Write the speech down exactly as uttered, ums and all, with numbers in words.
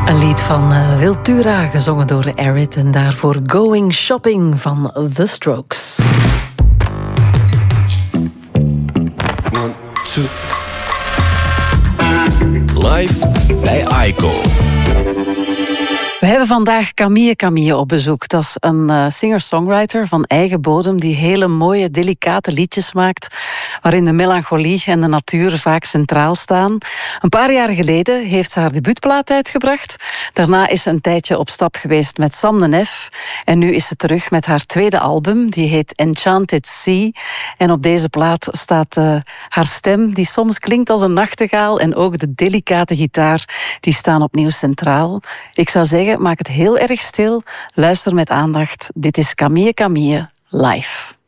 Een lied van uh, Wiltura, gezongen door Arid. En daarvoor Going Shopping van The Strokes. One, two. Live bij Aiko. We hebben vandaag Camille Camille op bezoek. Dat is een uh, singer-songwriter van eigen bodem die hele mooie, delicate liedjes maakt, waarin de melancholie en de natuur vaak centraal staan. Een paar jaar geleden heeft ze haar debuutplaat uitgebracht. Daarna is ze een tijdje op stap geweest met Sam de Nef. En nu is ze terug met haar tweede album, die heet Enchanted Sea. En op deze plaat staat uh, haar stem, die soms klinkt als een nachtegaal, en ook de delicate gitaar, die staan opnieuw centraal. Ik zou zeggen, maak het heel erg stil. Luister met aandacht. Dit is Camille Camille live.